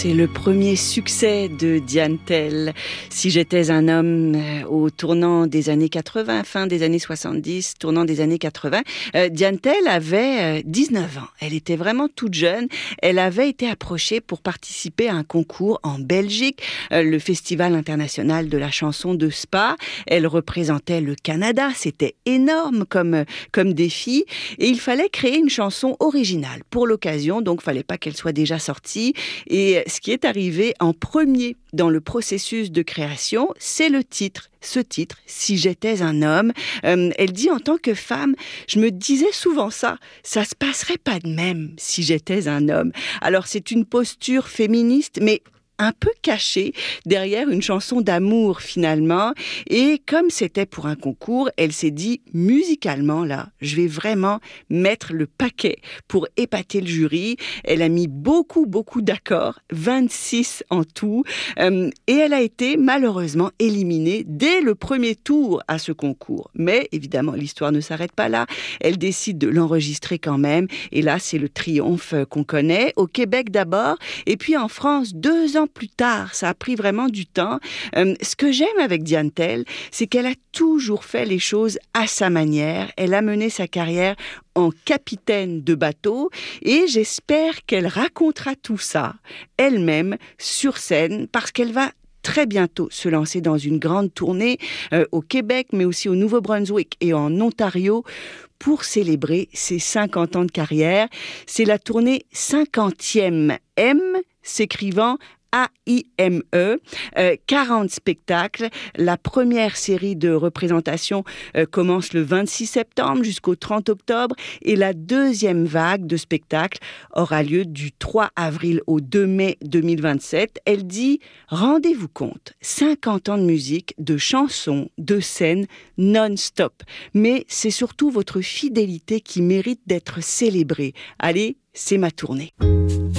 C'est le premier succès de Diane Tell. Si j'étais un homme, au tournant des années 80, fin des années 70, tournant des années 80, Diane Tell avait 19 ans. Elle était vraiment toute jeune. Elle avait été approchée pour participer à un concours en Belgique, le Festival international de la chanson de Spa. Elle représentait le Canada. C'était énorme comme défi. Et il fallait créer une chanson originale pour l'occasion. Donc, il fallait pas qu'elle soit déjà sortie. Et ce qui est arrivé en premier dans le processus de création, c'est le titre. Ce titre, Si j'étais un homme. Elle dit, en tant que femme, je me disais souvent ça se passerait pas de même si j'étais un homme. Alors c'est une posture féministe, mais un peu cachée derrière une chanson d'amour finalement. Et comme c'était pour un concours, elle s'est dit, musicalement là, je vais vraiment mettre le paquet pour épater le jury. Elle a mis beaucoup d'accords, 26 en tout, et elle a été malheureusement éliminée dès le premier tour à ce concours. Mais évidemment, l'histoire ne s'arrête pas là. Elle décide de l'enregistrer quand même, et là c'est le triomphe qu'on connaît, au Québec d'abord, et puis en France 2 ans plus tard. Ça a pris vraiment du temps. Ce que j'aime avec Diane Tell, c'est qu'elle a toujours fait les choses à sa manière. Elle a mené sa carrière en capitaine de bateau et j'espère qu'elle racontera tout ça elle-même sur scène parce qu'elle va très bientôt se lancer dans une grande tournée au Québec, mais aussi au Nouveau-Brunswick et en Ontario pour célébrer ses 50 ans de carrière. C'est la tournée 50e M, s'écrivant AIME, 40 spectacles. La première série de représentations commence le 26 septembre jusqu'au 30 octobre et la deuxième vague de spectacles aura lieu du 3 avril au 2 mai 2027. Elle dit, rendez-vous compte, 50 ans de musique, de chansons, de scènes non-stop. Mais c'est surtout votre fidélité qui mérite d'être célébrée. Allez, c'est ma tournée.